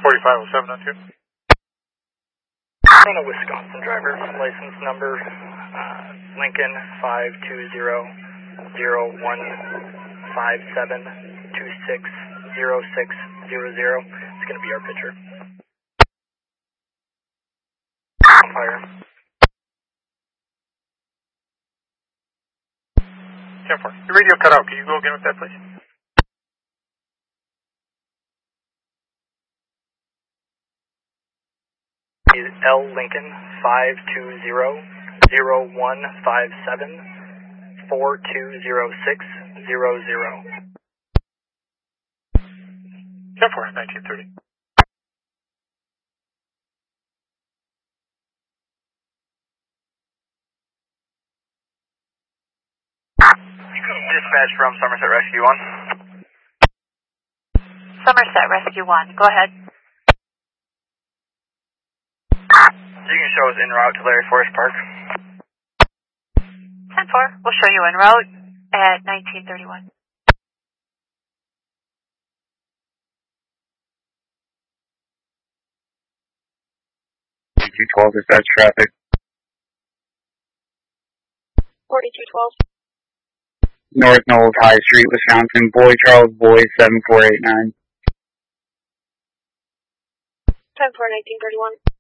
4507 on 2. On a Wisconsin driver, license number Lincoln 5200157260600. It's going to be our pitcher. Fire. 10-4. Your radio cut out. Can you go again with that, please? L Lincoln 5200157420600. 10-4, 1930. Dispatch from Somerset Rescue 1. Somerset Rescue 1, go ahead. You can show us en route to Larry Forest Park. 10-4, we'll show you en route at 1931. 4212, dispatch traffic. 4212. North Knowles High Street, Wisconsin. Boy Charles Boy 7489. 10-4, 1931.